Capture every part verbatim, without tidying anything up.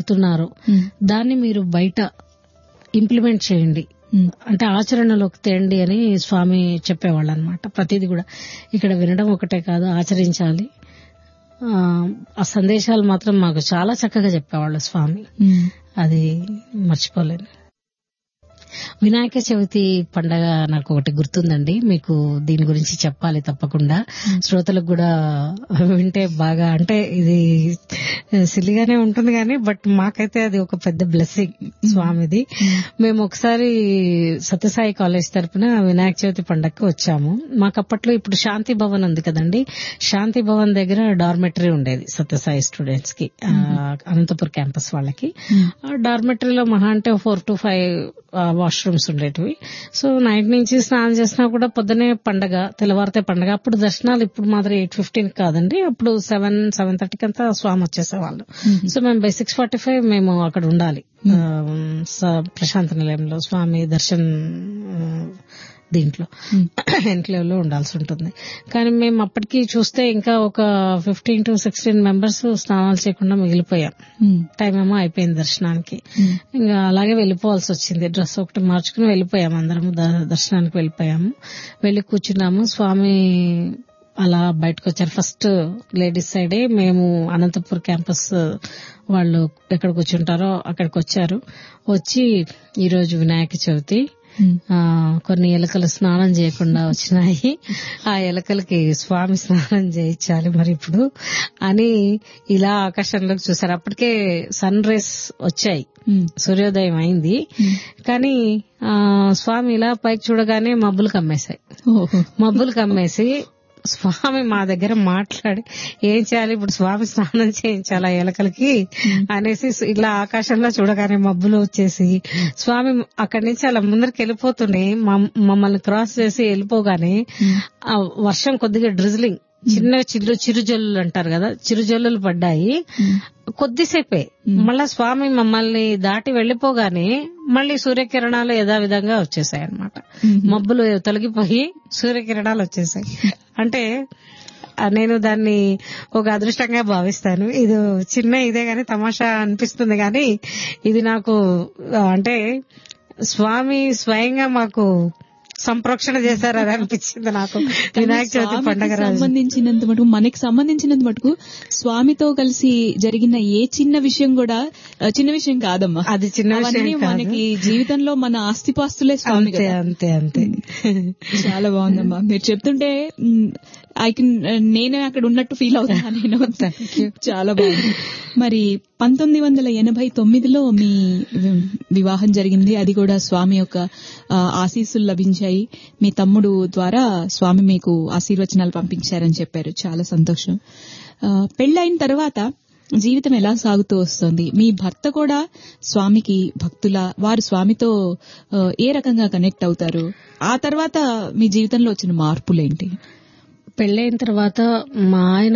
చెప్తున్నారో దాన్ని మీరు బయట ఇంప్లిమెంట్ చేయండి, అంటే ఆచరణలోకి తేండి అని స్వామి చెప్పేవాళ్ళు అనమాట. ప్రతిదీ కూడా ఇక్కడ వినడం ఒకటే కాదు, ఆచరించాలి. ఆ సందేశాలు మాత్రం మాకు చాలా చక్కగా చెప్పేవాళ్ళు స్వామి. అది మర్చిపోలేను. వినాయక చవితి పండగ నాకు ఒకటి గుర్తుందండి, మీకు దీని గురించి చెప్పాలి తప్పకుండా. శ్రోతలకు కూడా వింటే బాగా, అంటే ఇది సిల్లిగానే ఉంటుంది కానీ బట్ మాకైతే అది ఒక పెద్ద బ్లెస్సింగ్ స్వామిది. మేము ఒకసారి సత్యసాయి కాలేజ్ తరపున వినాయక చవితి పండగకి వచ్చాము. మాకు అప్పట్లో ఇప్పుడు శాంతి భవన్ ఉంది కదండి, శాంతి భవన్ దగ్గర డార్మెటరీ ఉండేది సత్యసాయి స్టూడెంట్స్ కి, అనంతపూర్ క్యాంపస్ వాళ్ళకి. ఆ డార్మెటరీలో మహా అంటే ఫోర్ టు ఫైవ్ వాష్రూమ్స్ ఉండేటివి. సో నైట్ నుంచి స్నానం చేసినా కూడా పొద్దునే పండగ, తెల్లవారితే పండగ. అప్పుడు దర్శనాలు ఇప్పుడు మాత్రం ఎయిట్ ఫిఫ్టీన్ కాదండి, అప్పుడు సెవెన్ సెవెన్ థర్టీకి అంతా స్వామి వచ్చేసేవాళ్ళు. సో మేము బై సిక్స్ ఫార్టీ ఫైవ్ మేము అక్కడ ఉండాలి ప్రశాంత నిలయంలో, స్వామి దర్శన్ దీంట్లో ఎన్క్లేవ్ లో ఉండాల్సి ఉంటుంది. కానీ మేము అప్పటికి చూస్తే ఇంకా ఒక ఫిఫ్టీన్ టు సిక్స్టీన్ మెంబర్స్ స్నానాలు చేయకుండా మిగిలిపోయాం. టైం ఏమో అయిపోయింది దర్శనానికి, ఇంకా అలాగే వెళ్లిపోవాల్సి వచ్చింది. డ్రెస్ ఒకటి మార్చుకుని వెళ్లిపోయాము, అందరము దర్శనానికి వెళ్లిపోయాము. వెళ్లి కూర్చున్నాము. స్వామి అలా బయటకు వచ్చారు. ఫస్ట్ లేడీస్ సైడే, మేము అనంతపూర్ క్యాంపస్ వాళ్ళు ఎక్కడ కూర్చుంటారో అక్కడికి వచ్చారు. వచ్చి ఈరోజు వినాయక చవితి, కొన్ని ఎలకలు స్నానం చేయకుండా వచ్చినాయి, ఆ ఎలకలకి స్వామి స్నానం చేయించాలి మరి ఇప్పుడు అని ఇలా ఆకాశంలోకి చూసారు. అప్పటికే సన్ రేస్ వచ్చాయి, సూర్యోదయం అయింది. కానీ ఆ స్వామి ఇలా పైకి చూడగానే మబ్బులు కమ్మేశాయి. మబ్బులు కమ్మేసి స్వామి మా దగ్గర మాట్లాడి ఏం చేయాలి ఇప్పుడు, స్వామి స్నానం చేయించాలా ఎలకలకి అనేసి ఇలా ఆకాశంలో చూడగానే మబ్బులు వచ్చేసి స్వామి అక్కడి నుంచి అలా ముందరికి వెళ్ళిపోతూనే మమ్మల్ని క్రాస్ చేసి వెళ్ళిపోగానే ఆ వర్షం కొద్దిగా డ్రిజ్లింగ్, చిన్న చిరు చిరుజల్లులు అంటారు కదా, చిరుజల్లులు పడ్డాయి కొద్దిసేపే. మళ్ళా స్వామి మమ్మల్ని దాటి వెళ్లిపోగానే మళ్లీ సూర్యకిరణాలు యథావిధంగా వచ్చేసాయి అన్నమాట. మబ్బులు తొలగిపోయి సూర్యకిరణాలు వచ్చేసాయి. అంటే నేను దాన్ని ఒక అదృష్టంగా భావిస్తాను. ఇది చిన్న ఇదే గాని తమాషా అనిపిస్తుంది కానీ ఇది నాకు అంటే స్వామి స్వయంగా మాకు సంప్రోక్షణ చేశారని అనిపించింది నాకు వినాయక చవితి పండుగ సంబంధించినంత మటుకు. మనకి సంబంధించినంత మటుకు స్వామితో కలిసి జరిగిన ఏ చిన్న విషయం కూడా చిన్న విషయం కాదమ్మా, అది చిన్న విషయం. మనకి జీవితంలో మన ఆస్తిపాస్తులే స్వామి. అంతే అంతే చాలా బాగుందమ్మా మీరు చెప్తుంటే. ఐ కెన్ నేనే అక్కడ ఉన్నట్టు ఫీల్ అవుతాను నేను. చాలా బాగుంది. మరి పంతొమ్మిది వందల ఎనభై తొమ్మిదిలో మీ వివాహం జరిగింది, అది కూడా స్వామి యొక్క ఆశీస్సులు లభించాయి. మీ తమ్ముడు ద్వారా స్వామి మీకు ఆశీర్వచనాలు పంపించారని చెప్పారు, చాలా సంతోషం. పెళ్లైన తర్వాత జీవితం ఎలా సాగుతూ వస్తుంది? మీ భర్త కూడా స్వామికి భక్తుల, వారు స్వామితో ఏ రకంగా కనెక్ట్ అవుతారు? ఆ తర్వాత మీ జీవితంలో వచ్చిన మార్పులేంటి? పెళ్లైన తర్వాత మా ఆయన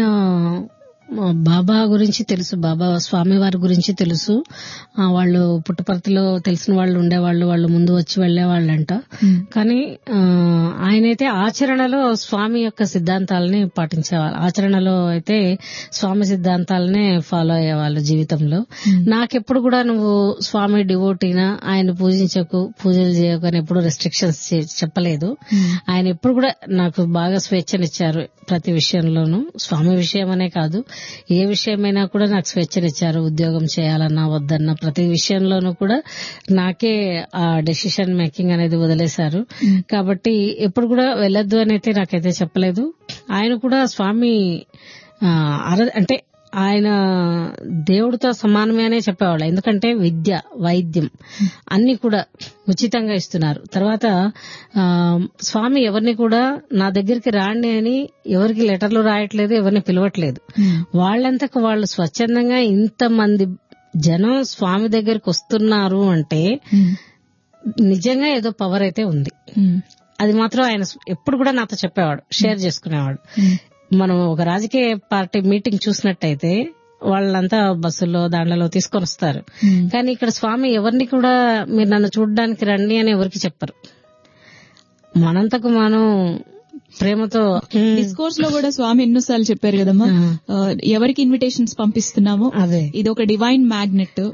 బాబా గురించి తెలుసు, బాబా స్వామి వారి గురించి తెలుసు. వాళ్ళు పుట్టపర్తిలో తెలిసిన వాళ్ళు ఉండేవాళ్ళు, వాళ్ళు ముందు వచ్చి వెళ్లేవాళ్ళంట. కానీ ఆయనైతే ఆచరణలో స్వామి యొక్క సిద్ధాంతాలని పాటించేవాళ్ళు. ఆచరణలో అయితే స్వామి సిద్ధాంతాలనే ఫాలో అయ్యేవాళ్ళు జీవితంలో. నాకెప్పుడు కూడా నువ్వు స్వామి డివోటీనా, ఆయన పూజించకు, పూజలు చేయకు అని ఎప్పుడు రెస్ట్రిక్షన్స్ చెప్పలేదు. ఆయన ఎప్పుడు కూడా నాకు బాగా స్వేచ్ఛనిచ్చారు ప్రతి విషయంలోనూ. స్వామి విషయం అనే కాదు, ఏ విషయమైనా కూడా నాకు స్వేచ్ఛనిచ్చారు. ఉద్యోగం చేయాలన్నా వద్దన్నా ప్రతి విషయంలోనూ కూడా నాకే ఆ డెసిషన్ మేకింగ్ అనేది వదిలేశారు. కాబట్టి ఎప్పుడు కూడా వెళ్ళొద్దు అని అయితే నాకైతే చెప్పలేదు. ఆయన కూడా స్వామి అంటే ఆయన దేవుడితో సమానమే అనే చెప్పేవాళ్ళు. ఎందుకంటే విద్య, వైద్యం అన్ని కూడా ఉచితంగా ఇస్తున్నారు. తర్వాత స్వామి ఎవరిని కూడా నా దగ్గరికి రాండి అని ఎవరికి లెటర్లు రాయట్లేదు, ఎవరిని పిలవట్లేదు. వాళ్ళంతకు వాళ్ళు స్వచ్ఛందంగా ఇంతమంది జనం స్వామి దగ్గరికి వస్తున్నారు అంటే నిజంగా ఏదో పవర్ అయితే ఉంది. అది మాత్రం ఆయన ఎప్పుడు కూడా నాతో చెప్పేవాడు, షేర్ చేసుకునేవాడు. మనం ఒక రాజకీయ పార్టీ మీటింగ్ చూసినట్టయితే వాళ్ళంతా బస్సుల్లో దాంట్లో తీసుకొని వస్తారు. కానీ ఇక్కడ స్వామి ఎవరిని కూడా మీరు నన్ను చూడడానికి రండి అని ఎవరికి చెప్పరు. మనంతకు మనం ప్రేమతో. డిస్కోర్స్ లో కూడా స్వామి ఎన్నోసార్లు చెప్పారు కదమ్మా, ఎవరికి ఇన్విటేషన్స్ పంపిస్తున్నామో ఇది ఒక డివైన్ మ్యాగ్నెట్.